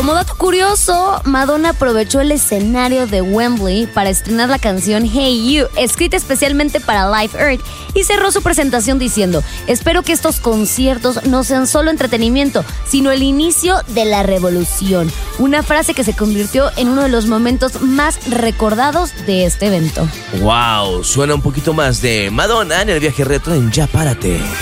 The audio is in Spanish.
Como dato curioso, Madonna aprovechó el escenario de Wembley para estrenar la canción Hey You, escrita especialmente para Live Earth, y cerró su presentación diciendo: espero que estos conciertos no sean solo entretenimiento, sino el inicio de la revolución. Una frase que se convirtió en uno de los momentos más recordados de este evento. ¡Wow! Suena un poquito más de Madonna en el viaje retro en Ya Párate.